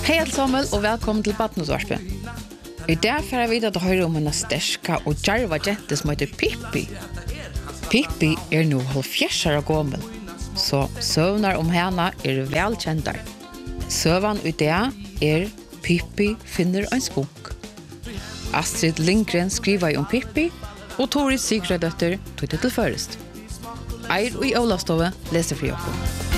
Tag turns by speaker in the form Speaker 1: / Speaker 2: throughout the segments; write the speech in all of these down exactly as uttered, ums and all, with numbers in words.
Speaker 1: Hej allesammans och välkommen till Badnusvarpe. I dag får vi att höra om en sterska och djarva jente som heter Pippi. Pippi är nu halvfjärsar och gammal, så sövnar om henne är välkända. Sövan ut det är Pippi finner en spunk. Astrid Lindgren skriver om Pippi och Tori Sigradötter tog det till först. Eir och i Olastove läser för Jakob.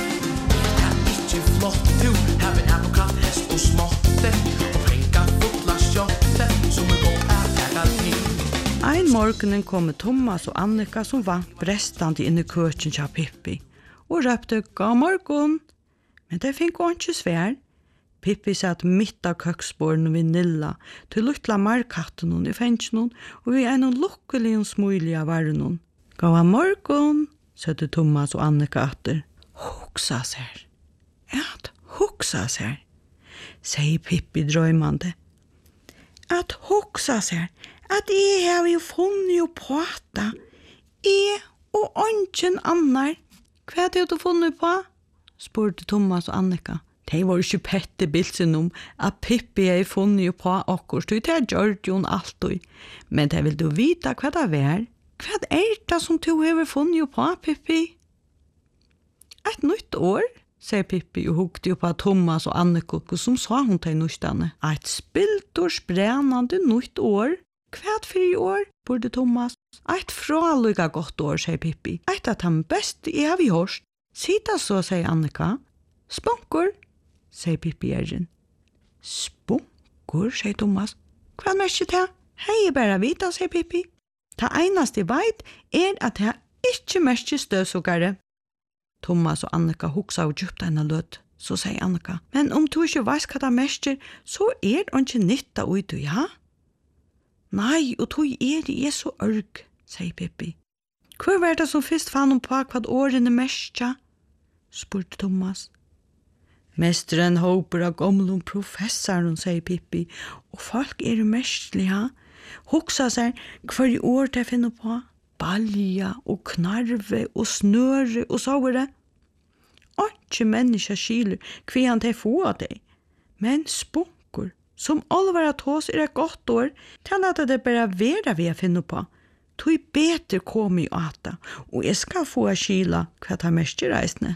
Speaker 2: Ein morgenen kom Thomas og Annika som vant brestande inn i køkken til Pippi og røpte «God morgen!» Men det fikk hun ikke svær. Pippi satt midt av køksborden ved Nilla til luttla markatten i fengen og vi er noen lukkelig og smulig av verden. «God morgen!» søtte Thomas og Annika atter. «Hoksa seg!» «At hoksa seg!» sier Pippi drøymande. «At hoksa seg!» At jeg har jo funnet jo på det. Jeg og ønsken annar. Hva har du funnet på? Spurte Thomas og Annika. De var ikke pette bilsen om at Pippi har funnet jo på akkurat. Det har gjort jo alltid. Men de vil du vite hva det er. Hva er det som du har funnet jo på, Pippi? Et nytt år, sier Pippi og hukte jo på Thomas og Annika, som sa hun til nøstene. Et spilt og sprenende nytt år. Kvært for i år, burde Thomas. Eit fralykka godt år, sier Pippi. Eit at han best jeg har vi hørt. Sida så, sier Annika. Spunkur, sier Pippi Ergen. Spunkur, sier Thomas. Hva er mest det? Hei, bare vita, sier Pippi. Det eneste jeg vet er at jeg ikke mest støvsugare. Thomas og Annika hoksa og djupt en løt. Så sier Annika. Men om du ikke vet hva det er mest, så er det ikke nytta ut, ja? Nei, og tog er det er så ørg, sier Pippi. Hvor var det som først fann hun på hva årene mestja? Spurte Thomas. Mesteren håper av gamle professoren, sier Pippi, og folk er mestlige. Hoksa seg hver år til å finne på. Balja og knarve og snøre og så var det. Ikke mennesker skiler hva han til få av deg, men spunker. Som allvar at hos er et godt år, til at det bare vera vi å finne på. Tog beter kom i åta, og jeg skal få a skila hva ta mest i reisene.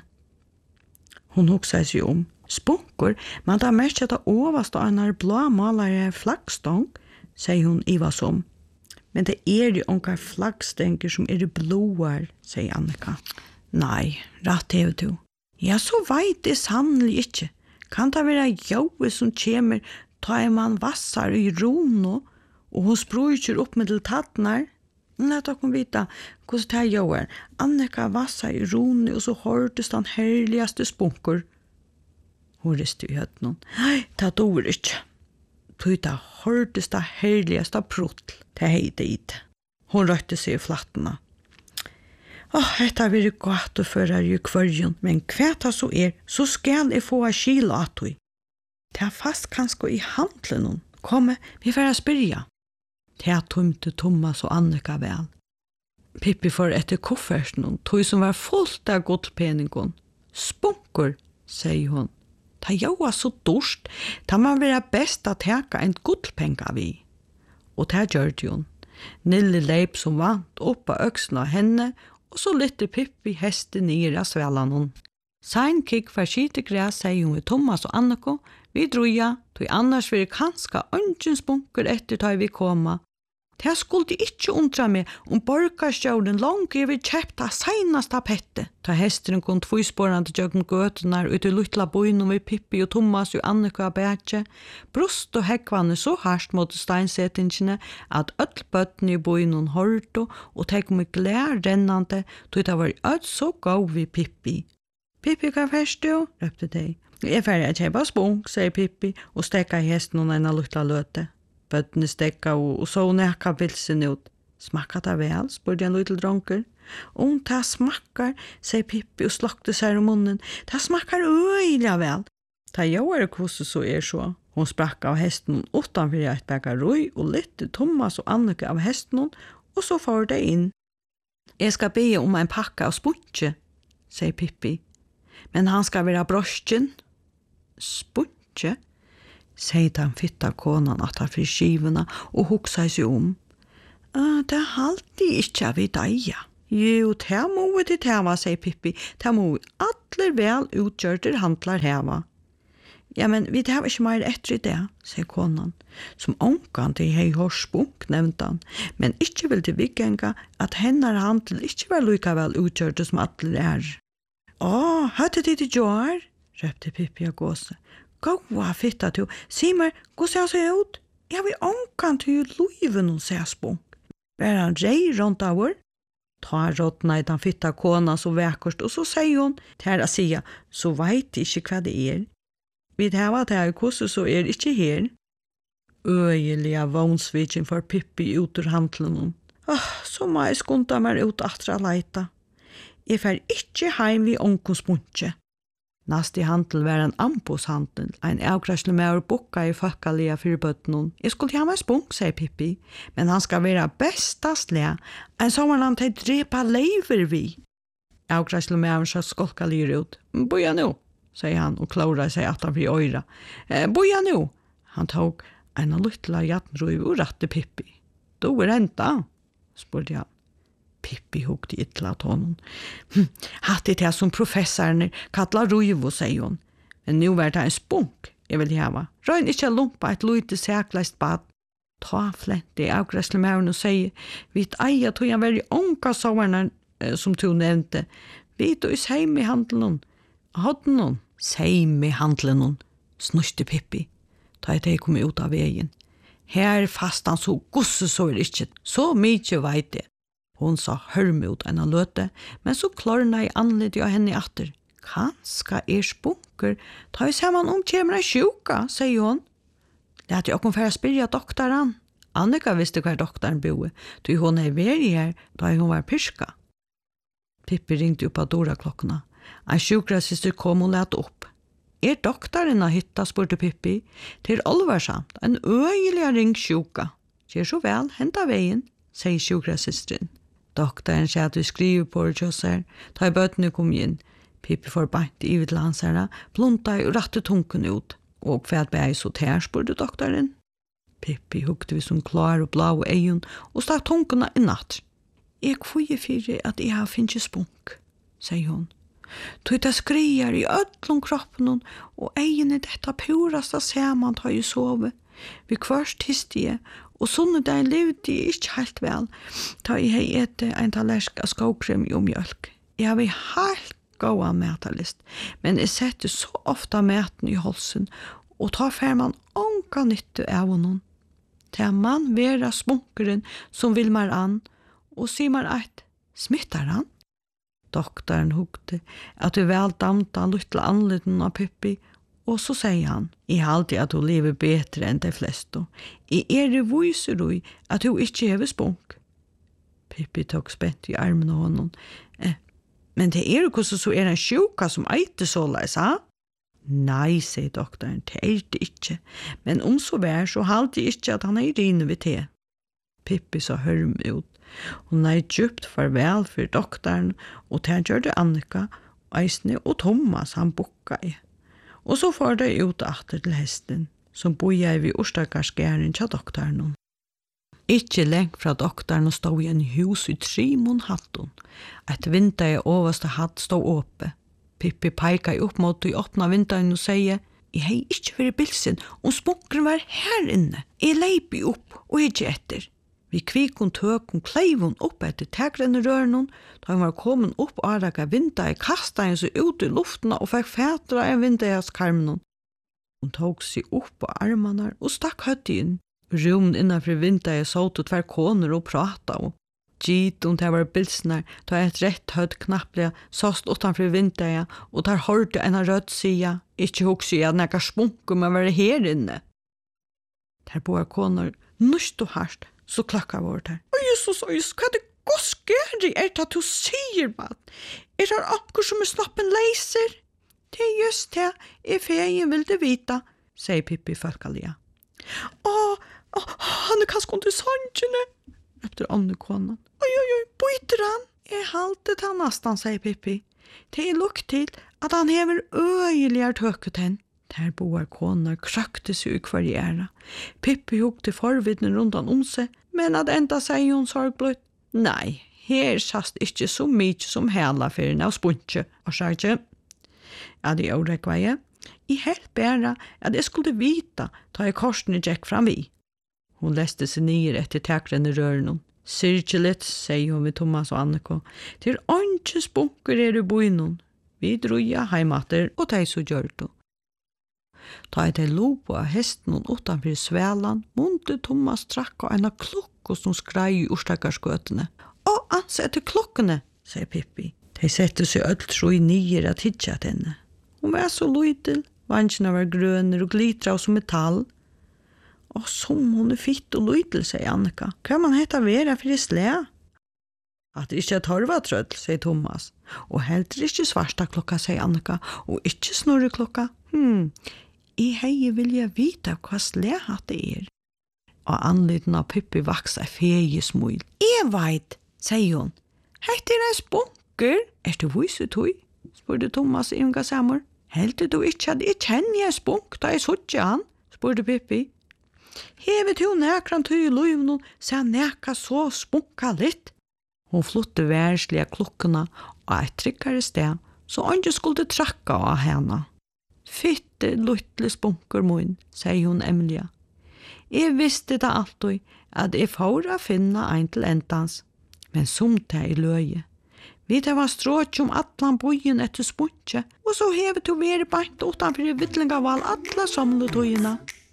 Speaker 2: Hun hoksa seg om. Spunker, man tar mest at det overst av en blå malare flaggstång, sier hun Iva som. Men det er jo onker flaggstænger som er blåar, sier Annika. Nei, rett er du. Ja, så veit det sannelig ikke. Kan det være jaue som kommer ta en man vassar i rono, og hun spruker opp med til tattnar. Nå tar hun vite hvordan det gjør. Annika vassar i rono, og så hørtes den herligaste spunker. Hun riste i høtten. Nei, det dår ikke. Det hørtes det herligaste pruttel. Det heide ikke. Hun røtte seg i flattene. Åh, dette har vært godt å føre i kvarjen, men hva det så er, så skal jeg få skil at du. Det er fast kanskje i handelen. Komme, vi får spyrja. Det er tomte Thomas og Annika vel. Pippi får etter kofferten, tog som var fullt av godpeningen. Spunker, sier hun. Det er jo så dorst, da man vil ha best å teka en godpenga vi. Og det gjør det hun. Nille leip som vant opp av øksene av henne, og så lytte Pippi hesten nere av svellan. Sein kikk for skittegræs, sier hun i Thomas og Annika. Vi droja, tog annars vil kanska ønsken spunker etter da vi koma. Det skulle ikke undra meg om borgarstjorden langt over kjepta senast tapette. Ta hesteren kom tvøysporande jøgn gøtenar ut i luttla boinum ved Pippi og Thomas og Annika og Bertje. Brust og hekkvanne så hardt mot steinsettingene at öll bøtten i boinum hørte og tek med glær rennande tog det var öll så gav vi Pippi. Pippi, hva først du? Røpte de. Jeg er ferdig å kjøpe spunk, sier Pippi, og stekka i hesten og en av lukta løte. Bøttene stekka og, og så nekka vilsen ut. Smakka det vel, spurte en liten dronker. Om det smakkar, sier Pippi og slokte seg i munnen. Det smakkar øyla vel. Det gjør det hvordan så er så. Hun sprakk av hesten utanfor et bakaroi og lytte Thomas og Annika av hesten, og så får det inn. Jeg skal be om en pakka av spunkje, sier Pippi. Men han skal være brosjen. Spunkje? sier den fitta konan at han fyrir skivene og huksa seg om. Ah, det halte ikke av i deia. Jo, det må vi til teva, sier Pippi. Det må vi atler vel utgjørter handlar heva. Ja, men vi tar ikke mer etter i det, sier konan, som ångan til hei hårspunk, nevnte han, men ikke vil til vikenga at hennar handel ikke var lika vel utgjørte som atler er. Åh, hørte de til Joar? Røpte Pippi og gåse. Gåa fitta til, si meg, gå se han seg ut? Jeg vil ångan til luiven og se spunk. Var han rei rundt av vår? Ta rådna i den fitta kona så vekkert, og så sier hun, til å si, så veit ikke hva det er. Vi tar det her kurset så er ikke her. Øyelige vånsvitsen for Pippi ut ur handelen. Åh, så må jeg skunta meg ut atra leita. Jeg fer ikke heim vi onkons munche. Nast i handel var en amboshandel, en avgrasle med å bukka i folkalia fyrir bøtnen. Jeg skulle ha meg spunk, sier Pippi, men han skal være bestast le, en sommer han til drepa leiver vi. Avgrasle med å så skolka lir ut. Boja nu, sier han og klaura seg at han fri øyra. Eh, Boja nu. Han tog en luttla jatnrøy og ratte Pippi. Du er enda, spurte han. Pippi hugde ytla til honom. Hm, hatt det som professorene kallar ruivo, sier hun. Men nu var det en spunk jeg vil hava. Røyn ikke lumpa et lute sæklaist bad. Ta flent i avgressle med henne og sier, vit eia tog han veri onka sovarna eh, som du nevnte. Vit og seim i handelen. Hadden hon? Seim i handelen, snuste Pippi. Ta et jeg kom ut av veien. Her fast han så gosse så er ikke. Så mykje veit det. Hon sa hørme ut en av løte, men så klarna i anledet av henne atter. Kanska er spunker, ta i saman om kjemra sjuka, sier hon. Lät jeg okkom færa spyrja doktoran. Annika visste hver doktoren boe, då hon er veri her, da hon var pyrska. Pippi ringte upp av dora klokkena. En sjukrassister kom og lät opp. Er doktoren av hytta, spurte Pippi. Det er alvarsamt, en øyelig ring sjuka. Kjer så vel, henta veien, sier sjukrassisteren. Doktoren sier at vi skriver på det hos her, ta i bøtene kom inn. Pippi får bant i vid lansere, blunta og ratte tunken ut. Og hva er så ter, spurte doktoren. Pippi hukte vi som klar og blå og egen, og stakk tunkene i natt. Jeg kvoje fyrir at jeg har finnet spunk, sier hun. Tog det skrier i ødlom kroppen, og egen er dette purasta saman ta i sove. Vi kvørst histige, og sunnedagen levde jeg ikke helt vel, da jeg hei ete en talersk av skåkrem og mjølk. Jeg har helt gåa metalist, men jeg setter så ofta meten i halsen, og tar fer man onka nytte av honom. Til man vera smunkeren som vil mar an, og sier man eit, smittar han? Doktoren hukte at du vel damta luttla anleden av Pippi, og så sier han, jeg har alltid at du lever bedre enn de fleste. Jeg er det viser du at du ikke hever spunk. Pippi tok spent i armen av honom. Eh, men det er jo hvordan så er en sjuka som eiter så leis, ha? Nei, sier doktoren, det er det ikke. Men om så vær, så halte jeg ikke at han er inne ved det. Pippi så hørm ut. Hun er djupt farvel for doktoren, og til gjør det Annika, Eisne og Thomas han bukka i. Og så får de ut atter til hesten, som boja i Orstakarsgæren til doktoren. Ikke lengt fra doktoren stod i en hus i Trimon hatten. Et vinter i overste hatt stod åpe. Pippi peika opp mot de åpna vinteren og sier, jeg har ikke vært bilsen, om spunkeren var her inne. Jeg leipi opp og ikke etter. Vi kvikon tøkon kleivon opp etter tegrenne rørnen, da hun var kommet opp og arraka vinda i kasta henne seg ut i luften og fikk fætra en vinda i hans karmen. Hun tok seg opp på armene og stakk høtt inn. Rummen innanfor vinda i såt og tver koner og prata og gitt om det var bilsner, da et rett høtt knapplega såst utanfor vinda i og der hørte en rødt sida, ikke hokse at nekka spunkum å være her inne. Der bor koner nust og hardt, så klakka vårt her. Oi, Jesus, oi, hva er det goskeri er det at du sier, man? Er det akkur som er slappen leiser? Det er just det, jeg feien vil det vita, sier Pippi folkalia. Åh, åh, han er kanskje under sannsjene, efter andekånen. Oi, oi, oi, byter han? Jeg halte det han nastan, sier Pippi. Det er lukk til at han hever øyeligere tøket hen. Der boar konar krakte seg i kvarjera. Pippi hukte forvidden rundan om seg, men at enda sier hun sorgbløtt. Nei, her sast ikkje så mykje som hela ferien av spuntje, og sa ikkje. Ja, det er orekveie. I helt bæra at jeg skulle vita ta jeg korsene gikk fram vi. Hun leste seg nyer etter takrenne røren. Syrkje litt, sier hun ved Thomas og Anneko. Til åndsje spunker er i boinon. Vi droja heimater og de så gjør det. Ta jeg til lopo av hesten utanfor svelan, munte Thomas trakk av en av klokko som skrei i orstakarskøtene. Å, ansette klokkene, sier Pippi. De sette seg ølt tro i nyer at hitja til henne. Hun var så lydel, vansjene var grønner og glitra som metall. Og som hun er fitt og lydel, sier Annika. Hva man heta vera for i slæ? At det ikke er torvatrøll, sier Thomas. Og heller ikke svarta klokka, sier Annika. Og ikke snurre klokka. Hmm, jeg hei vil jeg vite hva slæ hatt det er. Og anlyden av Pippi vaks ei feie smul. Jeg veit, sier hun. Hette er en spunker. Er det vise tog? Spurte Thomas i unga samur. Helt du ikke at jeg kjenner jeg spunk da jeg sutja han? Spurte Pippi. Hevet hun nekran tøy i løyvnun, så han neka så spunka litt. Hun flotte værslige klokkene og et tryggare sted, så han ikke skulle trakka av henne. Fitte luttle spunker mun, sier hun Emilia. Jeg visste det alltid at jeg får å finne ein til endans, men som det i løye. Vi tar var stråk om atlan bojen etter spuntje, og så hevet du veri bant utanfor i Vittlingavall atla samletøyene.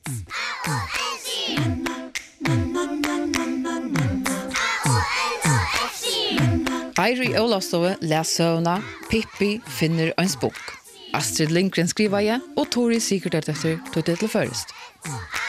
Speaker 1: Eiri Olafstove leser søvna, Pippi finner en spunk. Astrid Lindgren skriver jeg, og Tori Sigurd etter tog det til først.